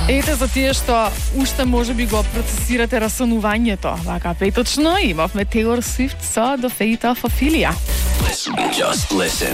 Ете за тие што уште може би го процесирате расонувањето. Вака петочно имавме Taylor Swift со The Fate of Ophelia. Just listen.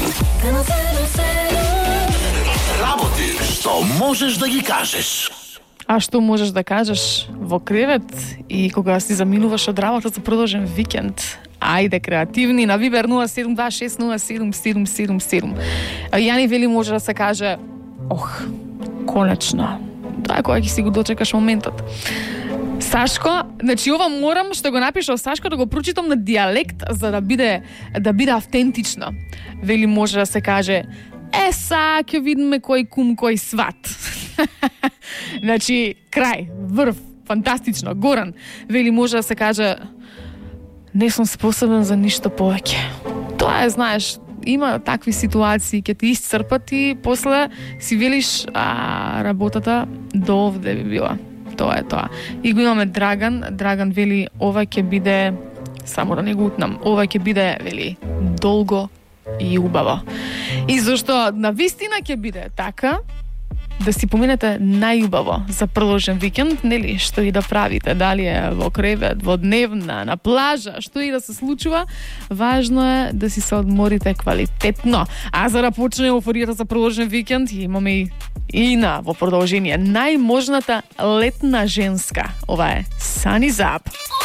Работи што можеш да ги кажеш. А што можеш да кажеш во кревет и кога си заминуваш од работа за продолжен викенд? Ајде, креативни, на Вибер 0726077777. Јани вели може да се каже, конечно. Тоа е кога ќе си го дочекаш моментот. Сашко, значи ова морам што го напишав Сашко да го прочитам на дијалект за да биде автентично. Вели може да се каже, са, ќе видиме кој кум, кој сват. Значи, крај, врв, фантастично, Горан. Вели може да се каже, не сум способен за ништо повеќе. Тоа е, знаеш, има такви ситуации, ќе ти исцрпат и после си велиш, работата до овде би била. Тоа е тоа. И го имаме Драган вели, ова ќе биде, само да не го утнам, ова ќе биде, вели, долго и убаво. И зашто навистина ќе биде така, да си поминете најубаво за продолжен викенд, нели, што и да правите, дали е во кревет, во дневна, на плажа, што и да се случува, важно е да си се одморите квалитетно. А за да почне еуфоријата за продолжен викенд, имаме и во продолжение најможната летна женска. Ова е Sunny Zap.